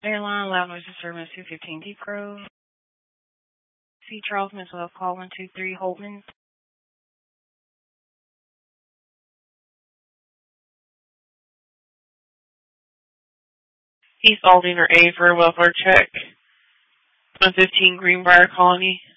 Airline, Loud Noise Disturbance 215 Deep Grove. C. Charles Minswell, call 123 Holtman. East Aldine or A for a welfare check. 115 Greenbrier Colony.